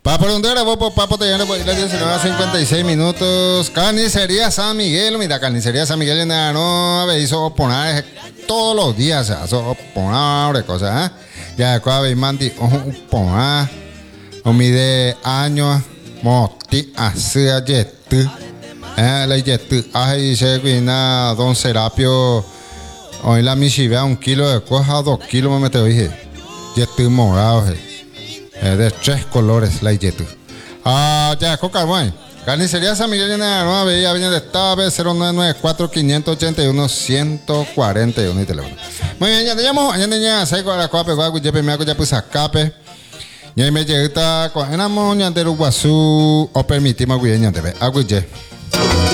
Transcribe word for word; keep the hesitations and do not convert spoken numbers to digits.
Papo de Honduras, vos, papo, te lleno, las diecinueve a cincuenta y seis minutos. Carnicería San Miguel, mira, Carnicería San Miguel en no me hizo poner todos los días, o sea, eso poner cosas, ¿eh? Ya, cuando veis mandi, poner, o mide años, moti, así, ayetu, eh, la yetu, ay, se guina, don Serapio, hoy la michivea un kilo de coja, dos kilos me mete, dije, yetu morado, je. Eh, de tres colores la yetu. Ah, ya, coca, bueno. Carnicería San Miguel en la nueva Avenida Avenida de Tabe, cero nueve nueve cuatro, cinco ocho uno, uno cuatro uno y teléfono. Muy bien, ya te llamo. Ya te llamo. Seco a la copa, guapo, ya me hago ya pues escape. Ya me llega con enamo, ya te lo guasu, o permitimos, güey, ya te ve. Agüe,